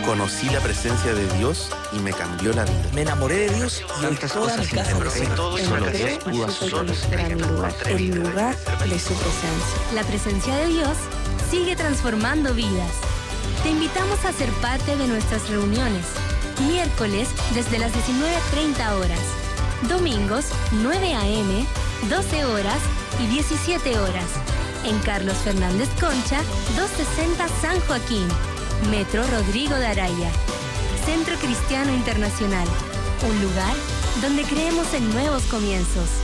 Conocí la presencia de Dios y me cambió la vida. Me enamoré de Dios y hoy toda mi casa lo sabe. Solo Dios pudo hacerlo. El lugar de su presencia. La presencia de Dios sigue transformando vidas. Te invitamos a ser parte de nuestras reuniones. Miércoles desde las 19:30 horas. Domingos 9 a.m., 12 horas y 17 horas. En Carlos Fernández Concha, 260 San Joaquín. Metro Rodrigo de Araya. Centro Cristiano Internacional. Un lugar donde creemos en nuevos comienzos.